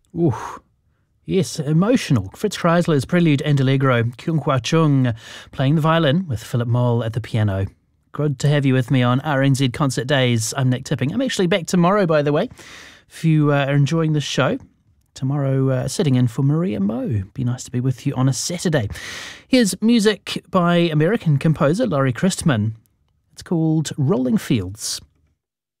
Ooh, yes, emotional. Fritz Kreisler's Prelude and Allegro, Kyung Hwa Chung playing the violin with Philip Moll at the piano. Good to have you with me on RNZ Concert Days. I'm Nick Tipping. I'm actually back tomorrow, by the way. If you are enjoying the show, tomorrow sitting in for Maria Moe. Be nice to be with you on a Saturday. Here's music by American composer Laurie Christman. It's called Rolling Fields.